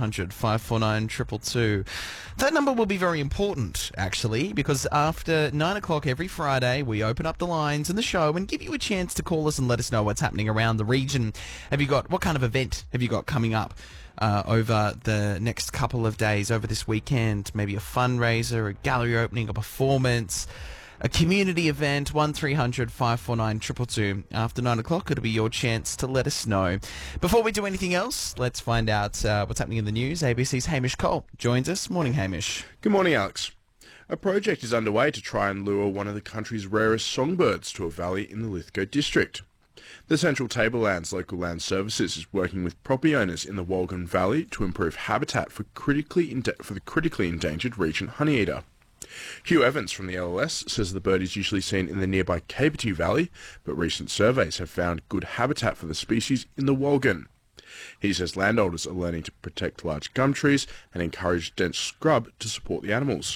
1300 549 222. That number will be very important, actually, because after 9 o'clock every Friday, we open up the lines in the show and give you a chance to call us and let us know what's happening around the region. What kind of event have you got coming up over the next couple of days, over this weekend? Maybe a fundraiser, a gallery opening, a performance, a community event. 1300 549 222. After 9 o'clock, it'll be your chance to let us know. Before we do anything else, let's find out what's happening in the news. ABC's Hamish Cole joins us. Morning, Hamish. Good morning, Alex. A project is underway to try and lure one of the country's rarest songbirds to a valley in the Lithgow district. The Central Tablelands Local Land Services is working with property owners in the Wolgan Valley to improve habitat for the critically endangered regent honeyeater. Hugh Evans from the LLS says the bird is usually seen in the nearby Capertee Valley, but recent surveys have found good habitat for the species in the Wolgan. He says landowners are learning to protect large gum trees and encourage dense scrub to support the animals.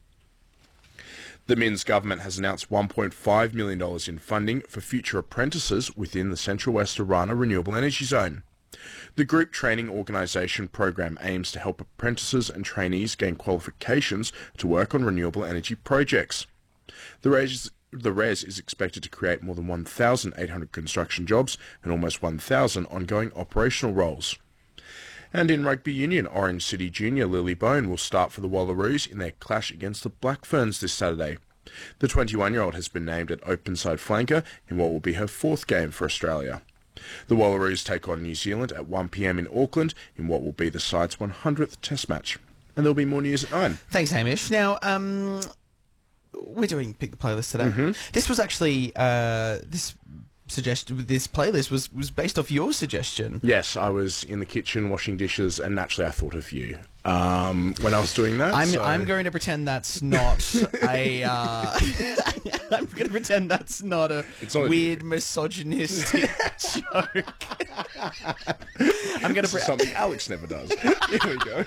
The Minns government has announced $1.5 million in funding for future apprentices within the Central West Orana Renewable Energy Zone. The group training organisation program aims to help apprentices and trainees gain qualifications to work on renewable energy projects. The RES is expected to create more than 1,800 construction jobs and almost 1,000 ongoing operational roles. And in rugby union, Orange City junior Lily Bone will start for the Wallaroos in their clash against the Black Ferns this Saturday. The 21-year-old has been named at open side flanker in what will be her fourth game for Australia. The Wallaroos take on New Zealand at 1 p.m. in Auckland in what will be the side's 100th Test match. And there'll be more news at 9. Thanks, Hamish. Now, we're doing Pick the Playlist today. Mm-hmm. This was actually, this playlist was based off your suggestion. Yes, I was in the kitchen washing dishes and naturally I thought of you when I was doing that. I'm going to pretend that's not a... I'm going to pretend that's not a weird misogynistic joke. I'm going to something Alex never does. Here we go.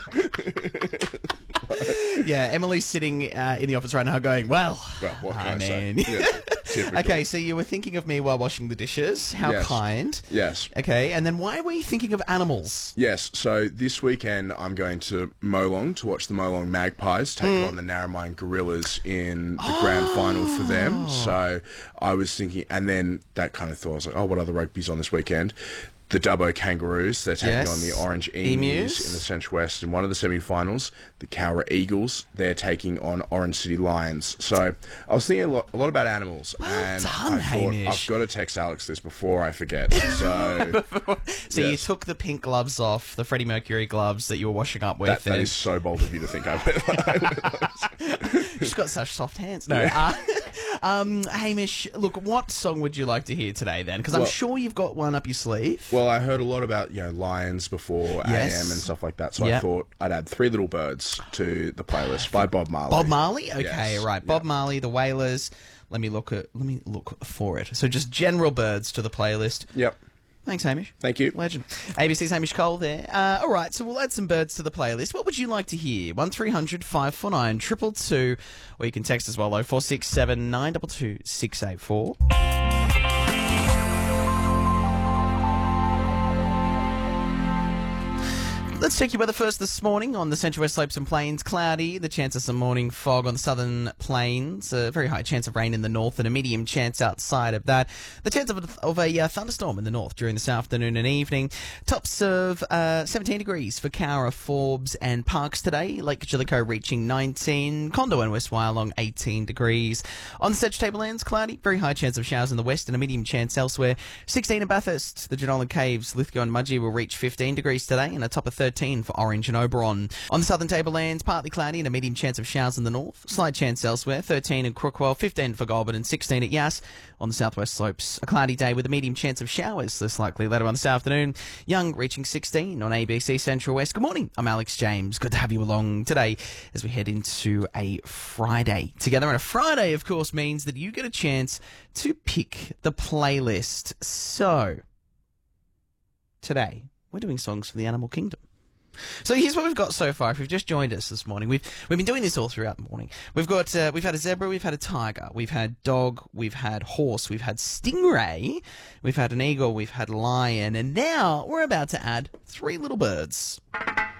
Yeah, Emily's sitting in the office right now going, well, what can I say? Yeah, okay, so you were thinking of me while washing the dishes. How kind. Yes. Okay, and then why were you thinking of animals? Yes, so this weekend I'm going to Molong to watch the Molong Magpies take on the Narromine Gorillas in the grand final for them. So I was thinking, and then that kind of thought, I was like, what other rugby's on this weekend? The Dubbo Kangaroos, they're taking on the Orange Emus in the Central West in one of the semi-finals. The Cowra Eagles, they're taking on Orange City Lions. So I was thinking a lot about animals. And I thought, I've got to text Alex this before I forget. So you took the pink gloves off, the Freddie Mercury gloves that you were washing up with. That is so bold of you to think I would. She's got such soft hands. No. Hamish, look, what song would you like to hear today then? Because I'm sure you've got one up your sleeve. Well, I heard a lot about Lions before AM and stuff like that, so I thought I'd add Three Little Birds to the playlist by Bob Marley. Bob Marley? Okay, right. Bob Marley, The Wailers. Let me look for it. So just general birds to the playlist. Yep. Thanks, Hamish. Thank you. Legend. ABC's Hamish Cole there. All right, so we'll add some birds to the playlist. What would you like to hear? 1300 549 222, or you can text as well, 0467 922 684. Let's check your weather first this morning. On the Central West Slopes and Plains, cloudy. The chance of some morning fog on the southern plains. A very high chance of rain in the north and a medium chance outside of that. The chance of a thunderstorm in the north during this afternoon and evening. Tops of 17 degrees for Cowra, Forbes and Parks today. Lake Jellicoe reaching 19. Condo and West Wyalong 18 degrees. On the Central Tablelands, cloudy. Very high chance of showers in the west and a medium chance elsewhere. 16 in Bathurst. The Jenolan Caves, Lithgow and Mudgee will reach 15 degrees today and a top of 13 for Orange and Oberon. On the southern tablelands, partly cloudy and a medium chance of showers in the north. Slight chance elsewhere. 13 in Crookwell, 15 for Goulburn and 16 at Yass. On the southwest slopes, a cloudy day with a medium chance of showers, less likely later on this afternoon. Young reaching 16 on ABC Central West. Good morning, I'm Alex James. Good to have you along today as we head into a Friday together. And a Friday, of course, means that you get a chance to pick the playlist. So, today, we're doing songs from the animal kingdom. So here's what we've got so far. If you've just joined us this morning, we've been doing this all throughout the morning. We've had a zebra, we've had a tiger, we've had dog, we've had horse, we've had stingray, we've had an eagle, we've had lion, and now we're about to add three little birds.